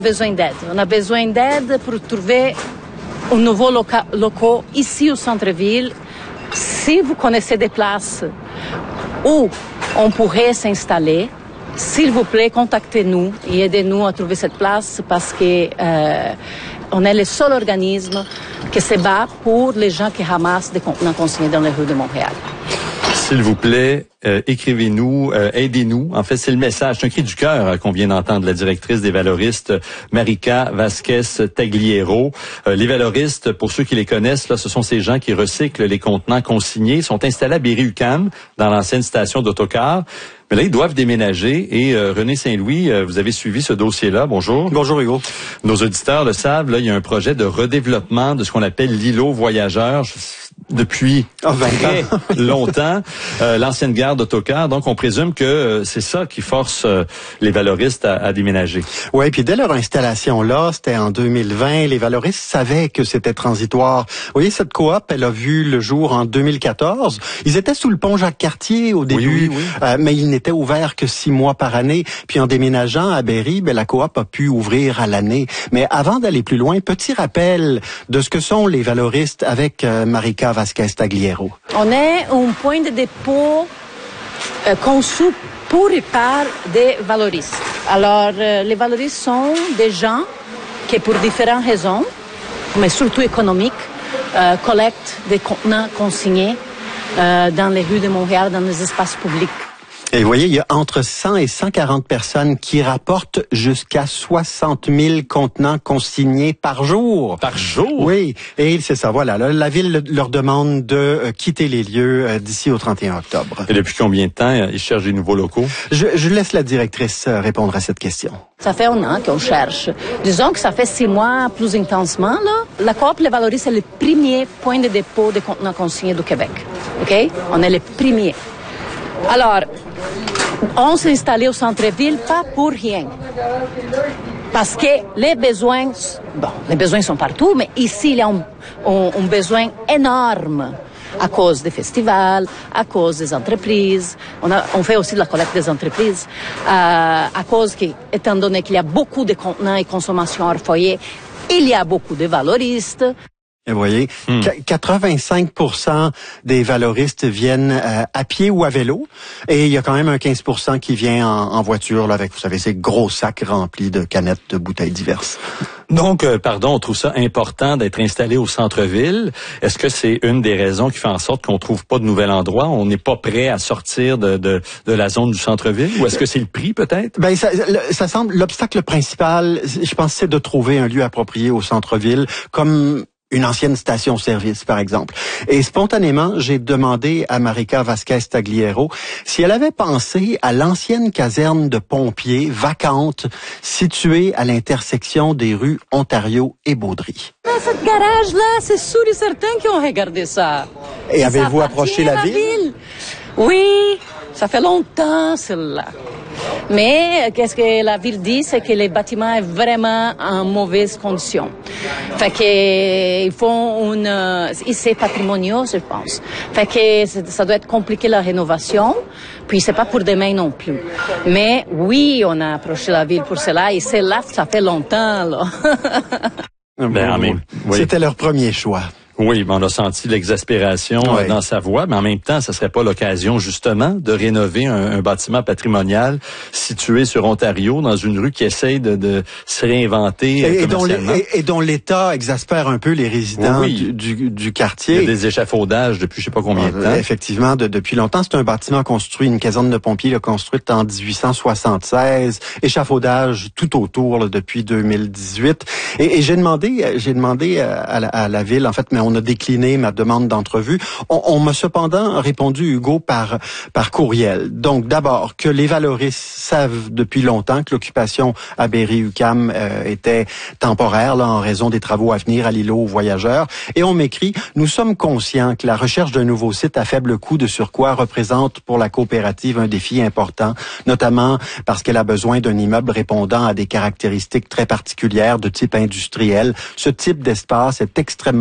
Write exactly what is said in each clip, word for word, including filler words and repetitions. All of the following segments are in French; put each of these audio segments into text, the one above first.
Besoin d'aide. On a besoin d'aide pour trouver un nouveau loca- locaux ici au centre-ville. Si vous connaissez des places où on pourrait s'installer, s'il vous plaît, contactez-nous et aidez-nous à trouver cette place parce que euh, on est le seul organisme qui se bat pour les gens qui ramassent des contenants consignés dans les rues de Montréal. S'il vous plaît, euh, écrivez-nous, euh, aidez-nous. En fait, c'est le message, c'est un cri du cœur euh, qu'on vient d'entendre, la directrice des valoristes, Marika Vasquez Tagliero. Euh, les valoristes, pour ceux qui les connaissent, là, ce sont ces gens qui recyclent les contenants consignés. Ils sont installés à Berry-UQAM, dans l'ancienne station d'autocar. Mais là, ils doivent déménager. Et euh, René Saint-Louis, euh, vous avez suivi ce dossier-là. Bonjour. Bonjour, Hugo. Nos auditeurs le savent, là, il y a un projet de redéveloppement de ce qu'on appelle l'îlot voyageur depuis oh, très longtemps. Euh, l'ancienne gare d'autocar. Donc, on présume que euh, c'est ça qui force euh, les valoristes à, à déménager. Oui, puis dès leur installation là, c'était en deux mille vingt, les valoristes savaient que c'était transitoire. Vous voyez, cette coop, elle a vu le jour en deux mille quatorze. Ils étaient sous le pont Jacques-Cartier au début, oui, oui, oui. Euh, mais ils n'étaient ouverts que six mois par année. Puis en déménageant à Berry, ben, la coop a pu ouvrir à l'année. Mais avant d'aller plus loin, petit rappel de ce que sont les valoristes avec euh, Marika Vasquez Tagliero. On est un point de dépôt euh, conçu pour et par des valoristes. Alors, euh, les valoristes sont des gens qui, pour différentes raisons, mais surtout économiques, euh, collectent des contenants consignés euh, dans les rues de Montréal, dans les espaces publics. Et vous voyez, il y a entre cent et cent quarante personnes qui rapportent jusqu'à soixante mille contenants consignés par jour. Par jour? Oui, et c'est ça, voilà. Là, la ville leur demande de euh, quitter les lieux euh, d'ici au trente et un octobre. Et depuis combien de temps ils cherchent des nouveaux locaux? Je, je laisse la directrice euh, répondre à cette question. Ça fait un an qu'on cherche. Disons que ça fait six mois plus intensement, là. La coop Les Valoristes est le premier point de dépôt de contenants consignés du Québec. OK? On est le premier. Alors, on s'est installé au centre-ville pas pour rien. Parce que les besoins, bon, les besoins sont partout, mais ici, il y a un, un, un besoin énorme à cause des festivals, à cause des entreprises. On, a, on fait aussi de la collecte des entreprises, euh, à cause que, étant donné qu'il y a beaucoup de contenants et consommation hors foyer, il y a beaucoup de valoristes. Et vous voyez, hmm. quatre-vingt-cinq pour cent des valoristes viennent euh, à pied ou à vélo, et il y a quand même un quinze pour cent qui vient en, en voiture, là, avec, vous savez, ces gros sacs remplis de canettes de bouteilles diverses. Donc, euh, pardon, on trouve ça important d'être installé au centre-ville. Est-ce que c'est une des raisons qui fait en sorte qu'on trouve pas de nouvel endroit? On n'est pas prêt à sortir de, de, de la zone du centre-ville? Ou est-ce que c'est le prix, peut-être? Ben, ça, ça semble, l'obstacle principal, je pense, c'est de trouver un lieu approprié au centre-ville, comme une ancienne station-service, par exemple. Et spontanément, j'ai demandé à Marika Vasquez Tagliero si elle avait pensé à l'ancienne caserne de pompiers vacante située à l'intersection des rues Ontario et Baudry. Dans cette garage-là, c'est sûr et certain qu'ils ont regardé ça. Et avez-vous approché la, la ville? ville? Oui, ça fait longtemps, celle-là. Mais qu'est-ce que la ville dit, c'est que les bâtiments sont vraiment en mauvaise condition. Fait que ils font une, c'est patrimoniaux, je pense. Fait que ça doit être compliqué la rénovation. Puis c'est pas pour demain non plus. Mais oui, on a approché la ville pour cela, et c'est là, ça fait longtemps, là. Ben, oui. C'était leur premier choix. Oui, mais on a senti l'exaspération oui. dans sa voix, mais en même temps, ça serait pas l'occasion, justement, de rénover un, un bâtiment patrimonial situé sur Ontario, dans une rue qui essaye de, de se réinventer et, commercialement. Et dont, et, et dont l'État exaspère un peu les résidents oui. du, du, du quartier. Il y a des échafaudages depuis je sais pas combien de temps. Effectivement, de, depuis longtemps. C'est un bâtiment construit, une caserne de pompiers là, construite en dix-huit cent soixante-seize, échafaudage tout autour là, depuis deux mille dix-huit. Et, et j'ai demandé, j'ai demandé à la, à la ville, en fait, mais on a décliné ma demande d'entrevue. On, on m'a cependant répondu, Hugo, par par courriel. Donc, d'abord, que les valoristes savent depuis longtemps que l'occupation à Berry-UQAM euh, était temporaire, là, en raison des travaux à venir à l'îlot aux voyageurs. Et on m'écrit, nous sommes conscients que la recherche d'un nouveau site à faible coût de surcroît représente pour la coopérative un défi important, notamment parce qu'elle a besoin d'un immeuble répondant à des caractéristiques très particulières de type industriel. Ce type d'espace est extrêmement rare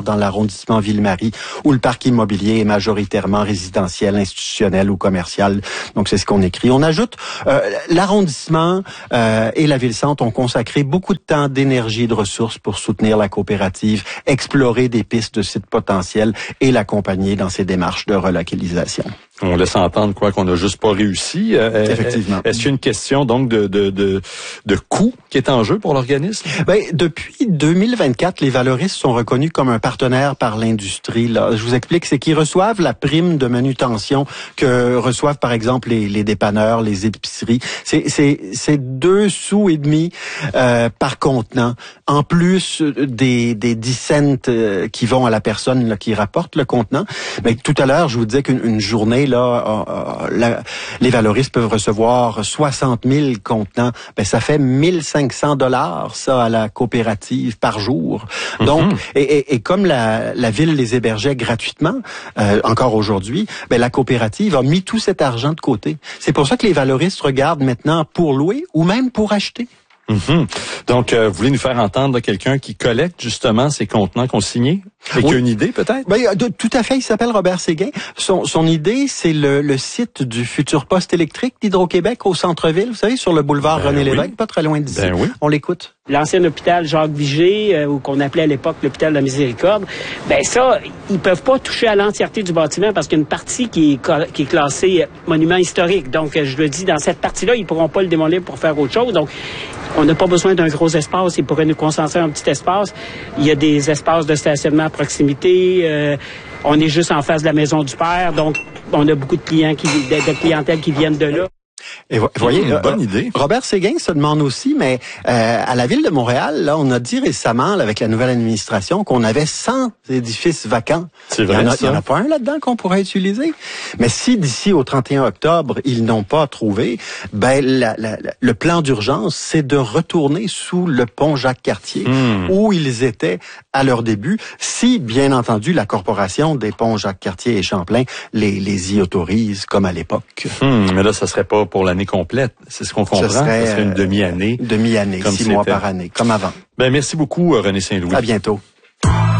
dans l'arrondissement Ville-Marie, où le parc immobilier est majoritairement résidentiel, institutionnel ou commercial. Donc, c'est ce qu'on écrit. On ajoute, euh, l'arrondissement euh, et la ville-centre ont consacré beaucoup de temps, d'énergie et de ressources pour soutenir la coopérative, explorer des pistes de sites potentiels et l'accompagner dans ses démarches de relocalisation. On laisse entendre quoi qu'on n'a juste pas réussi. Euh, Effectivement. Est-ce qu'il y a une question donc de de de, de coût qui est en jeu pour l'organisme? Ben, depuis deux mille vingt-quatre, les valoristes sont reconnus comme un partenaire par l'industrie. Là, je vous explique, c'est qu'ils reçoivent la prime de manutention que reçoivent par exemple les, les dépanneurs, les épiceries. C'est c'est c'est deux sous et demi euh, par contenant, en plus des des dix cents euh, qui vont à la personne là, qui rapporte le contenant. Ben, tout à l'heure, je vous disais qu'une une journée là, euh, la, les valoristes peuvent recevoir soixante mille contenants. Ben, ça fait mille cinq cents dollars, ça, à la coopérative par jour. Mm-hmm. Donc, et, et, et comme la, la ville les hébergeait gratuitement, euh, encore aujourd'hui, ben, la coopérative a mis tout cet argent de côté. C'est pour ça que les valoristes regardent maintenant pour louer ou même pour acheter. Mm-hmm. Donc, euh, vous voulez nous faire entendre là, quelqu'un qui collecte justement ces contenants consignés? Et qui a une idée, peut-être? Ben, de, tout à fait. Il s'appelle Robert Séguin. Son, son idée, c'est le, le site du futur poste électrique d'Hydro-Québec au centre-ville. Vous savez, sur le boulevard ben René-Lévesque, oui. pas très loin d'ici. Ben oui. On l'écoute. L'ancien hôpital Jacques Vigée, euh, ou qu'on appelait à l'époque l'hôpital de la Miséricorde, ben ça, ils peuvent pas toucher à l'entièreté du bâtiment parce qu'il y a une partie qui est, qui est classée monument historique. Donc, je le dis, dans cette partie-là, ils pourront pas le démolir pour faire autre chose. Donc, on n'a pas besoin d'un gros espace. Ils pourraient nous concentrer en un petit espace. Il y a des espaces de stationnement à proximité. Euh, on est juste en face de la maison du père. Donc, on a beaucoup de clients, qui, de, de clientèle qui viennent de là. Et vous voyez, une bonne idée. Robert Séguin se demande aussi, mais euh, à la ville de Montréal, là, on a dit récemment, là, avec la nouvelle administration, qu'on avait cent édifices vacants. C'est vrai, il y en a, ça. Il n'y en a pas un là-dedans qu'on pourrait utiliser. Mais si d'ici au trente et un octobre, ils n'ont pas trouvé, ben la, la, la, le plan d'urgence, c'est de retourner sous le pont Jacques-Cartier, mmh. où ils étaient à leur début, si, bien entendu, la corporation des ponts Jacques-Cartier et Champlain les, les y autorise, comme à l'époque. Mmh, mais là, ça serait pas pour l'année complète. C'est ce qu'on comprend. Ce serait, ça serait une demi-année. Euh, demi-année, six mois par année, comme avant. Ben, merci beaucoup, René Saint-Louis. À bientôt.